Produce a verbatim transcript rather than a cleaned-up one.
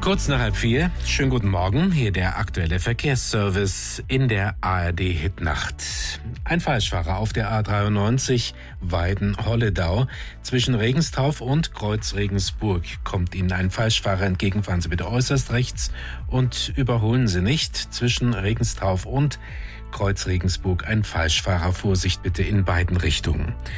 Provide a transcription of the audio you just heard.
Kurz nach halb vier. Schönen guten Morgen. Hier der aktuelle Verkehrsservice in der A R D-Hitnacht. Ein Falschfahrer auf der A dreiundneunzig Weiden-Holledau. Zwischen Regenstauf und Kreuz Regensburg kommt Ihnen ein Falschfahrer entgegen. Fahren Sie bitte äußerst rechts und überholen Sie nicht. Zwischen Regenstauf und Kreuz Regensburg ein Falschfahrer. Vorsicht bitte in beiden Richtungen.